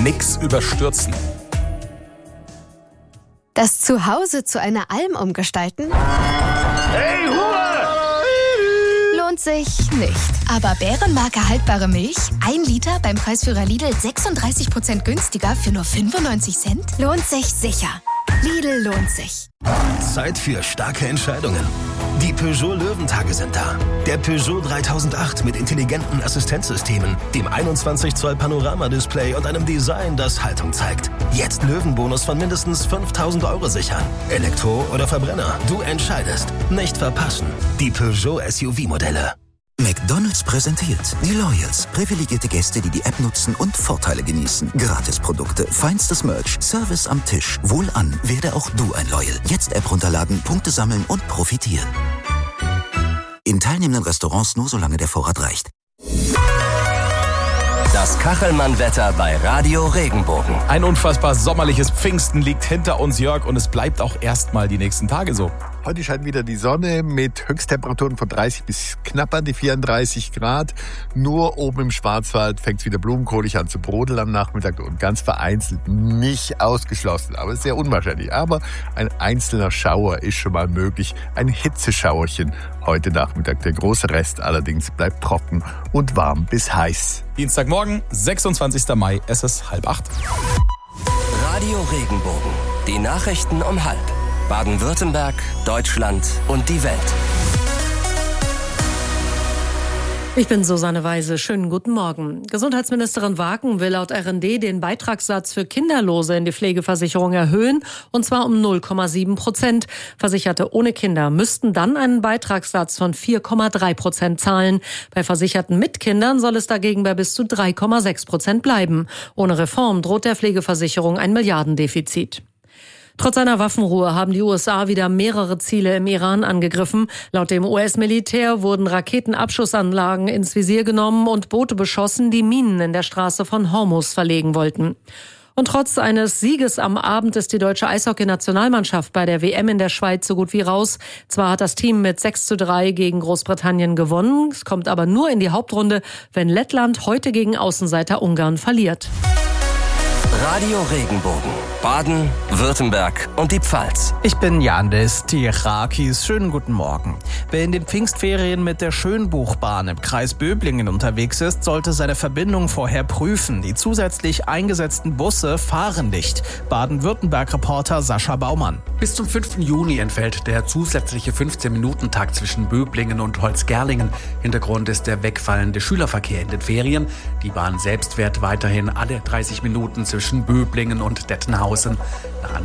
nix überstürzen. Das Zuhause zu einer Alm umgestalten? Hey, Ruhe! Lohnt sich nicht. Aber Bärenmarke haltbare Milch? 1 Liter beim Preisführer Lidl 36% günstiger für nur 95 Cent? Lohnt sich sicher. Lidl lohnt sich. Zeit für starke Entscheidungen. Die Peugeot Löwentage sind da. Der Peugeot 3008 mit intelligenten Assistenzsystemen, dem 21 Zoll Panoramadisplay und einem Design, das Haltung zeigt. Jetzt Löwenbonus von mindestens 5.000 € sichern. Elektro oder Verbrenner, du entscheidest. Nicht verpassen. Die Peugeot SUV-Modelle. McDonald's präsentiert die Loyals. Privilegierte Gäste, die die App nutzen und Vorteile genießen. Gratisprodukte, feinstes Merch, Service am Tisch. Wohlan, werde auch du ein Loyal. Jetzt App runterladen, Punkte sammeln und profitieren. In teilnehmenden Restaurants nur solange der Vorrat reicht. Das Kachelmann-Wetter bei Radio Regenbogen. Ein unfassbar sommerliches Pfingsten liegt hinter uns, Jörg, und es bleibt auch erstmal die nächsten Tage so. Heute scheint wieder die Sonne mit Höchsttemperaturen von 30 bis knapp an die 34 Grad. Nur oben im Schwarzwald fängt es wieder blumenkohlig an zu brodeln am Nachmittag und ganz vereinzelt, nicht ausgeschlossen, aber sehr unwahrscheinlich. Aber ein einzelner Schauer ist schon mal möglich. Ein Hitzeschauerchen heute Nachmittag. Der große Rest allerdings bleibt trocken und warm bis heiß. Dienstagmorgen, 26. Mai, es ist 7:30. Radio Regenbogen. Die Nachrichten um 7:30. Baden-Württemberg, Deutschland und die Welt. Ich bin Susanne Weise. Schönen guten Morgen. Gesundheitsministerin Waken will laut RND den Beitragssatz für Kinderlose in die Pflegeversicherung erhöhen, und zwar um 0,7%. Versicherte ohne Kinder müssten dann einen Beitragssatz von 4,3% zahlen. Bei Versicherten mit Kindern soll es dagegen bei bis zu 3,6% bleiben. Ohne Reform droht der Pflegeversicherung ein Milliardendefizit. Trotz einer Waffenruhe haben die USA wieder mehrere Ziele im Iran angegriffen. Laut dem US-Militär wurden Raketenabschussanlagen ins Visier genommen und Boote beschossen, die Minen in der Straße von Hormuz verlegen wollten. Und trotz eines Sieges am Abend ist die deutsche Eishockey-Nationalmannschaft bei der WM in der Schweiz so gut wie raus. Zwar hat das Team mit 6:3 gegen Großbritannien gewonnen, es kommt aber nur in die Hauptrunde, wenn Lettland heute gegen Außenseiter Ungarn verliert. Radio Regenbogen. Baden, Württemberg und die Pfalz. Ich bin Yandis Tirakis. Schönen guten Morgen. Wer in den Pfingstferien mit der Schönbuchbahn im Kreis Böblingen unterwegs ist, sollte seine Verbindung vorher prüfen. Die zusätzlich eingesetzten Busse fahren nicht. Baden-Württemberg-Reporter Sascha Baumann. Bis zum 5. Juni entfällt der zusätzliche 15-Minuten-Takt zwischen Böblingen und Holzgerlingen. Hintergrund ist der wegfallende Schülerverkehr in den Ferien. Die Bahn selbst fährt weiterhin alle 30 Minuten zwischen Böblingen und Dettenhausen.